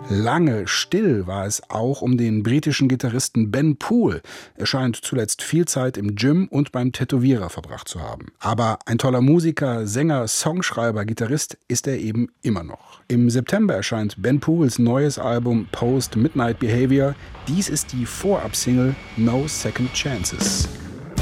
Lange still war es auch um den britischen Gitarristen Ben Poole. Er scheint zuletzt viel Zeit im Gym und beim Tätowierer verbracht zu haben. Aber ein toller Musiker, Sänger, Songschreiber, Gitarrist ist er eben immer noch. Im September erscheint Ben Pooles neues Album Post Midnight Behavior. Dies ist die Vorabsingle No Second Chances.